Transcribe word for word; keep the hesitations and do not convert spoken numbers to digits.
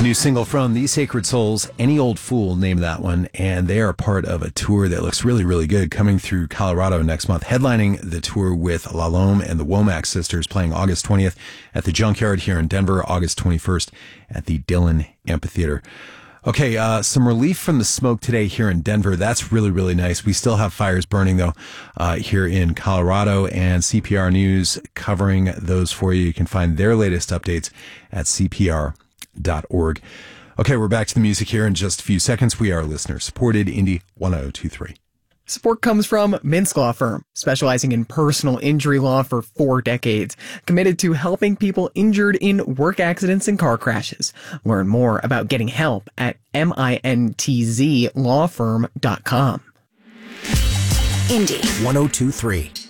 New single from The Sacred Souls, Any Old Fool, name that one, and they are part of a tour that looks really, really good, coming through Colorado next month, headlining the tour with La Lome and the Womack Sisters, playing August twentieth at the Junkyard here in Denver, August twenty-first at the Dillon Amphitheater. Okay, uh, some relief from the smoke today here in Denver. That's really, really nice. We still have fires burning, though, uh, here in Colorado, and C P R News covering those for you. You can find their latest updates at C P R dot org. Okay, we're back to the music here in just a few seconds. We are listener-supported, Indie one oh two three. Support comes from Minsk Law Firm, specializing in personal injury law for four decades, committed to helping people injured in work accidents and car crashes. Learn more about getting help at mintzlawfirm dot com. Indie one oh two three.